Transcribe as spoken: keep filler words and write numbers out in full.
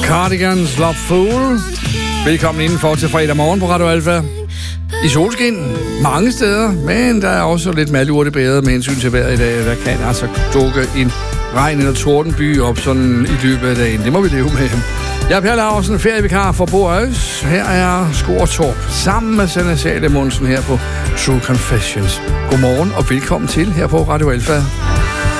Cardigans Love Fool. Velkommen indenfor til fredag morgen på Radio Alfa. I solskin mange steder, men der er også lidt malurt i bæret med hensyn til vejret i dag. Der kan altså dukke en regn- eller tordenby op sådan i løbet af dagen. Det må vi leve med. Jeg er Per Laursen, ferievikar for Bo Øjs. Her er Skortorp sammen med Sanne Salemonsen her på True Confessions. Godmorgen og velkommen til her på Radio Alfa.